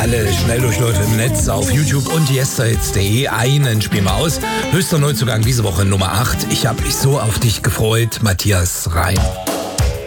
alle Schnelldurchläufe im Netz auf YouTube und yesterhits.de. Einen spielen wir aus. Höchster Neuzugang diese Woche Nummer 8. Ich habe mich so auf dich gefreut, Matthias Reim.